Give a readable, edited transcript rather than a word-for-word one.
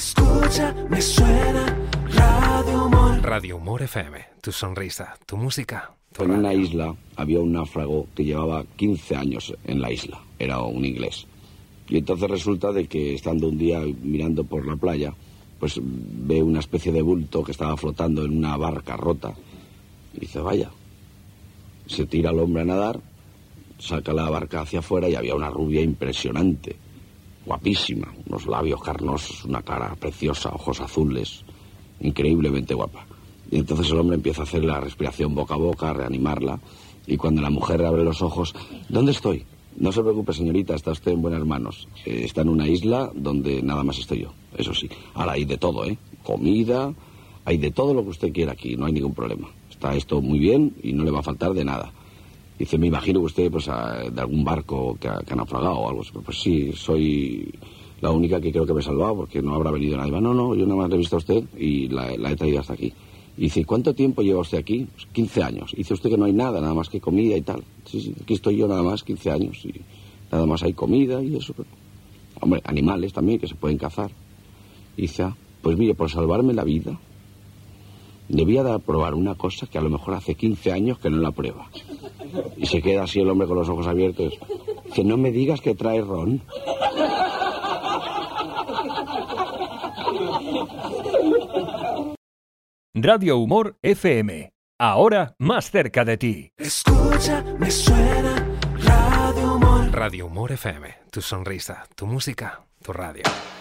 Escucha, me suena Radio Humor. Radio Humor FM, tu sonrisa, tu música, tu En radio. una isla había un náufrago que llevaba 15 años en la isla, era un inglés. Y entonces resulta de que estando un día mirando por la playa, pues ve una especie de bulto que estaba flotando en una barca rota. Y dice, vaya, se tira el hombre a nadar, saca la barca hacia afuera y había una rubia impresionante, guapísima, unos labios carnosos, una cara preciosa, ojos azules, increíblemente guapa. Y entonces el hombre empieza a hacer la respiración boca a boca, a reanimarla, y cuando la mujer abre los ojos, ¿dónde estoy? No se preocupe, señorita, está usted en buenas manos. Está en una isla donde nada más estoy yo, eso sí. Ahora hay de todo, comida, hay de todo lo que usted quiera aquí, no hay ningún problema. Está esto muy bien y no le va a faltar de nada. Dice, me imagino que usted, pues, de algún barco que ha naufragado o algo así. Pues sí, soy la única que creo que me he salvado, porque no habrá venido nadie. No, yo nada más le he visto a usted y la he traído hasta aquí. Y dice, ¿cuánto tiempo lleva usted aquí? Pues 15 años. Dice usted que no hay nada, nada más que comida y tal. Sí, aquí estoy yo nada más 15 años y nada más hay comida y eso. Pero... hombre, animales también que se pueden cazar. Y dice, pues mire, por salvarme la vida, le voy a dar a probar una cosa que a lo mejor hace 15 años que no la prueba. Y se queda así el hombre con los ojos abiertos. Que no me digas que trae ron. Radio Humor FM, ahora más cerca de ti. Escucha, me suena Radio Humor. Radio Humor FM, tu sonrisa, tu música, tu radio.